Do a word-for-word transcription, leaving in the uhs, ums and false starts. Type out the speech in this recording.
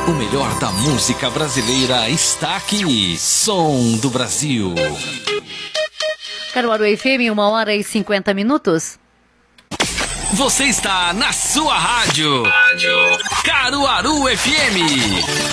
O melhor da música brasileira está aqui. Som do Brasil. Caruaru F M, uma hora e cinquenta minutos. Você está na sua rádio. Rádio Caruaru F M.